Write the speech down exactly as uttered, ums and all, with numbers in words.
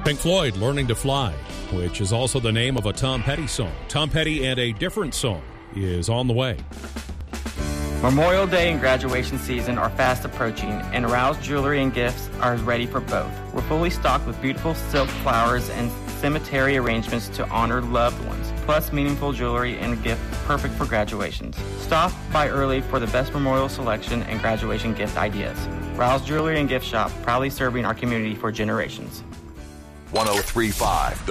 Pink Floyd, Learning to Fly, which is also the name of a Tom Petty song. Tom Petty and a Different Song is on the way. Memorial Day and graduation season are fast approaching, and Rouse Jewelry and Gifts are ready for both. We're fully stocked with beautiful silk flowers and cemetery arrangements to honor loved ones, plus meaningful jewelry and gift perfect for graduations. Stop by early for the best memorial selection and graduation gift ideas. Rouse Jewelry and Gift Shop, proudly serving our community for generations. one oh three point five